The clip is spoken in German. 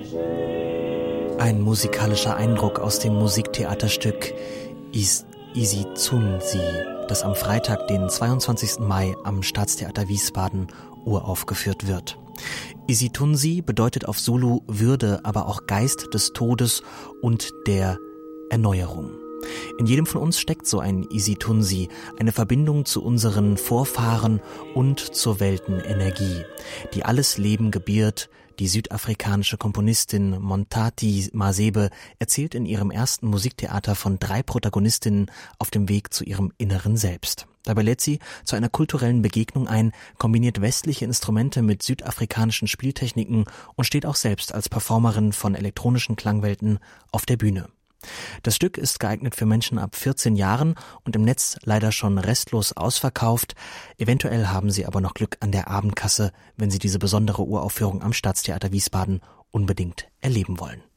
Ein musikalischer Eindruck aus dem Musiktheaterstück Isitsundzi, das am Freitag, den 22. Mai am Staatstheater Wiesbaden uraufgeführt wird. Isitsundzi bedeutet auf Zulu Würde, aber auch Geist des Todes und der Erneuerung. In jedem von uns steckt so ein Isitsundzi, eine Verbindung zu unseren Vorfahren und zur Weltenenergie, die alles Leben gebiert. Die südafrikanische Komponistin Montati Masebe erzählt in ihrem ersten Musiktheater von 3 Protagonistinnen auf dem Weg zu ihrem inneren Selbst. Dabei lädt sie zu einer kulturellen Begegnung ein, kombiniert westliche Instrumente mit südafrikanischen Spieltechniken und steht auch selbst als Performerin von elektronischen Klangwelten auf der Bühne. Das Stück ist geeignet für Menschen ab 14 Jahren und im Netz leider schon restlos ausverkauft. Eventuell haben Sie aber noch Glück an der Abendkasse, wenn Sie diese besondere Uraufführung am Staatstheater Wiesbaden unbedingt erleben wollen.